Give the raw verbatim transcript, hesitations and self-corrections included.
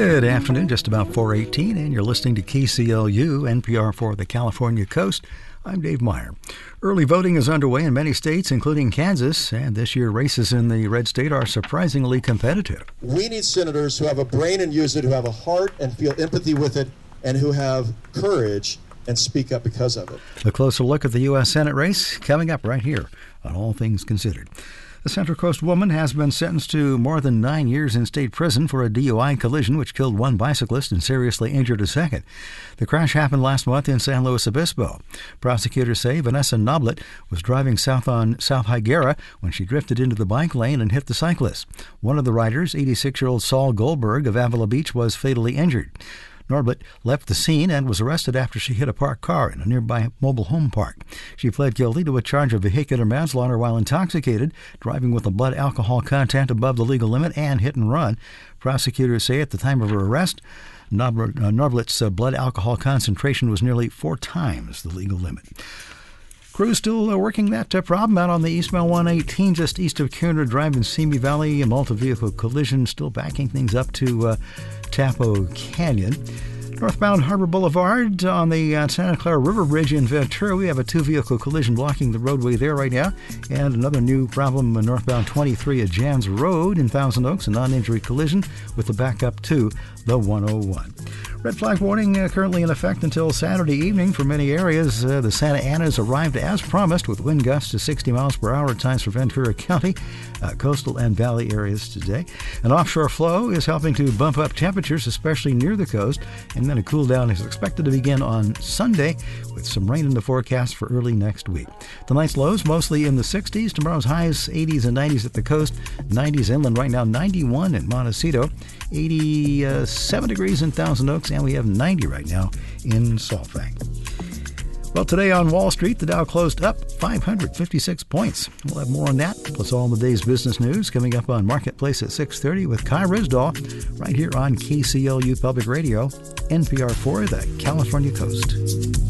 Good afternoon, just about four eighteen, and you're listening to K C L U, N P R for the California Coast. I'm Dave Meyer. Early voting is underway in many states, including Kansas, and this year races in the red state are surprisingly competitive. We need senators who have a brain and use it, who have a heart and feel empathy with it, and who have courage and speak up because of it. A closer look at the U S Senate race coming up right here on All Things Considered. A Central Coast woman has been sentenced to more than nine years in state prison for a D U I collision which killed one bicyclist and seriously injured a second. The crash happened last month in San Luis Obispo. Prosecutors say Vanessa Noblet was driving south on South Higuera when she drifted into the bike lane and hit the cyclist. One of the riders, eighty-six-year-old Saul Goldberg of Avila Beach, was fatally injured. Norbert left the scene and was arrested after she hit a parked car in a nearby mobile home park. She pled guilty to a charge of vehicular manslaughter while intoxicated, driving with a blood alcohol content above the legal limit, and hit and run. Prosecutors say at the time of her arrest, Norblet's blood alcohol concentration was nearly four times the legal limit. Crews still uh, working that uh, problem out on the Eastbound one eighteen just east of Kierner Drive in Simi Valley. A multi-vehicle collision still backing things up to uh, Tapo Canyon. Northbound Harbor Boulevard on the uh, Santa Clara River Bridge in Ventura, we have a two-vehicle collision blocking the roadway there right now. And another new problem, uh, northbound twenty-three at Jans Road in Thousand Oaks, a non-injury collision with the backup to the one oh one. Red flag warning uh, currently in effect until Saturday evening for many areas. Uh, the Santa Anas arrived as promised with wind gusts to sixty miles per hour at times for Ventura County, uh, coastal and valley areas today. An offshore flow is helping to bump up temperatures, especially near the coast, and then a cool down is expected to begin on Sunday with some rain in the forecast for early next week. Tonight's lows mostly in the sixties. Tomorrow's highs eighties and nineties at the coast, nineties inland right now, ninety-one in Montecito, eighty-seven degrees in Thousand Oaks, and we have ninety right now in Salt Lake. Well, today on Wall Street, the Dow closed up five hundred fifty-six points. We'll have more on that, plus all the day's business news coming up on Marketplace at six thirty with Kai Risdahl right here on K C L U Public Radio, N P R for the California Coast.